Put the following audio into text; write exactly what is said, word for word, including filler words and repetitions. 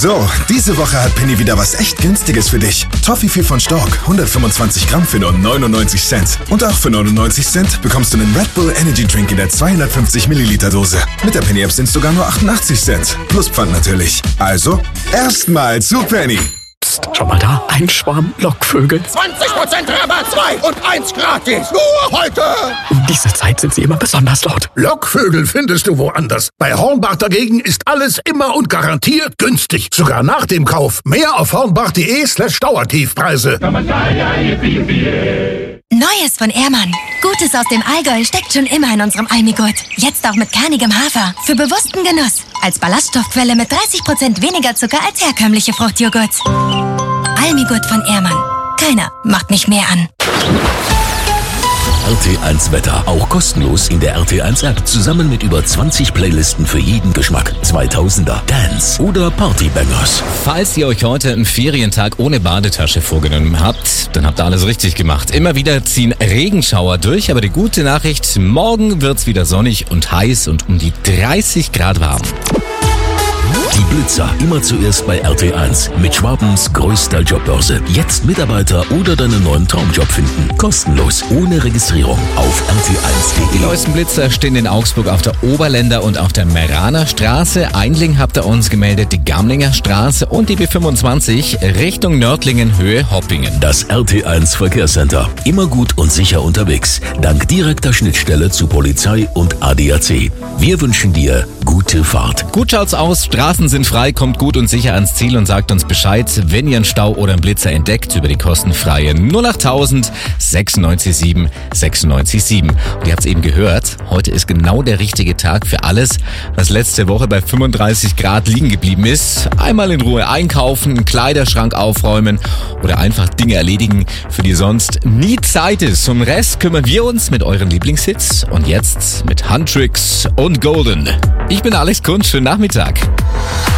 So, diese Woche hat Penny wieder was echt Günstiges für dich. Toffifee von Stork, hundertfünfundzwanzig Gramm für nur neunundneunzig Cent. Und auch für neunundneunzig Cent bekommst du einen Red Bull Energy Drink in der zweihundertfünfzig Milliliter Dose. Mit der Penny App sind es sogar nur achtundachtzig Cent. Plus Pfand natürlich. Also, erstmal zu Penny. Psst, schau mal da, ein Schwarm Lockvögel. zwanzig Prozent Rabatt, zwei und eins gratis. Nur heute. Um diese Zeit sind sie immer besonders laut. Lockvögel findest du woanders. Bei Hornbach dagegen ist alles immer und garantiert günstig. Sogar nach dem Kauf. Mehr auf hornbach.de slash Dauertiefpreise. Neues von Ehrmann. Gutes aus dem Allgäu steckt schon immer in unserem Almigurt. Jetzt auch mit kernigem Hafer. Für bewussten Genuss. Als Ballaststoffquelle mit dreißig Prozent weniger Zucker als herkömmliche Fruchtjoghurts. Almigurt von Ehrmann. Keiner macht mich mehr an. R T eins Wetter. Auch kostenlos in der R T eins App. Zusammen mit über zwanzig Playlisten für jeden Geschmack. zweitausender, Dance oder Partybangers. Falls ihr euch heute einen Ferientag ohne Badetasche vorgenommen habt, dann habt ihr alles richtig gemacht. Immer wieder ziehen Regenschauer durch, aber die gute Nachricht, morgen wird's wieder sonnig und heiß und um die dreißig Grad warm. Die Blitzer. Immer zuerst bei R T eins. Mit Schwabens größter Jobbörse. Jetzt Mitarbeiter oder deinen neuen Traumjob finden. Kostenlos. Ohne Registrierung. Auf R T eins punkt de. Die neuesten Blitzer stehen in Augsburg auf der Oberländer und auf der Meraner Straße. Eindling habt ihr uns gemeldet, die Gamlinger Straße und die B fünfundzwanzig Richtung Nördlingen, Höhe Hoppingen. Das R T eins Verkehrscenter. Immer gut und sicher unterwegs. Dank direkter Schnittstelle zu Polizei und A D A C. Wir wünschen dir gute Fahrt. Gut schaut's aus, Straßen sind frei, kommt gut und sicher ans Ziel und sagt uns Bescheid, wenn ihr einen Stau oder einen Blitzer entdeckt, über die kostenfreie null achttausend sechsundneunzig sieben sechsundneunzig sieben. Und ihr habt's eben gehört, heute ist genau der richtige Tag für alles, was letzte Woche bei fünfunddreißig Grad liegen geblieben ist. Einmal in Ruhe einkaufen, einen Kleiderschrank aufräumen oder einfach Dinge erledigen, für die sonst nie Zeit ist. Zum Rest kümmern wir uns mit euren Lieblingshits und jetzt mit Huntrix und Golden. Ich bin Alex Kunz, schönen Nachmittag.